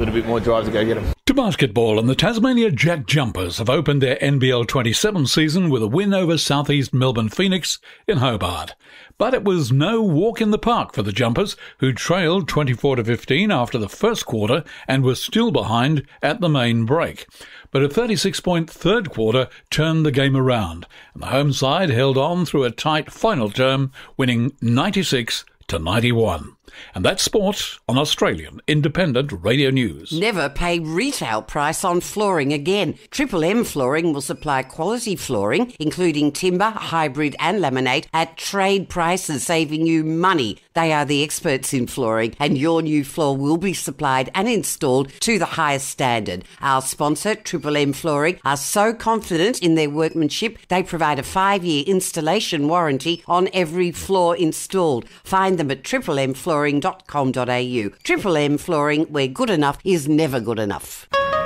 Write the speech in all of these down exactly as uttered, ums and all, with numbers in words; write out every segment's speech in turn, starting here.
a bit more drive to go get them. To basketball, and the Tasmania Jack Jumpers have opened their N B L twenty-seven season with a win over Southeast Melbourne Phoenix in Hobart. But it was no walk in the park for the Jumpers, who trailed twenty-four to fifteen after the first quarter and were still behind at the main break. But a thirty-six point third quarter turned the game around, and the home side held on through a tight final term, winning ninety-six to ninety-one. And that's sport on Australian Independent Radio News. Never pay retail price on flooring again. Triple M Flooring will supply quality flooring, including timber, hybrid and laminate, at trade prices, saving you money. They are the experts in flooring, and your new floor will be supplied and installed to the highest standard. Our sponsor, Triple M Flooring, are so confident in their workmanship, they provide a five-year installation warranty on every floor installed. Find them at triple m flooring dot com dot a u. Triple M Flooring, where good enough is never good enough.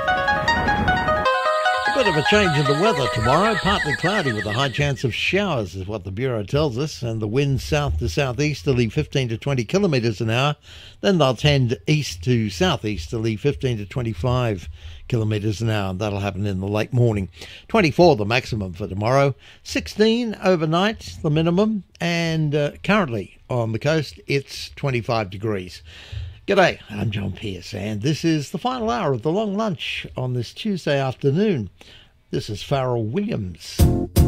Bit of a change in the weather tomorrow. Partly cloudy with a high chance of showers is what the Bureau tells us, and the winds south to southeasterly fifteen to twenty kilometres an hour. Then they'll tend east to southeasterly fifteen to twenty-five kilometres an hour. That'll happen in the late morning. twenty-four the maximum for tomorrow, sixteen overnight the minimum, and uh, currently on the coast it's twenty-five degrees. G'day, I'm John Pearce, and this is the final hour of the long lunch on this Tuesday afternoon. This is Pharrell Williams.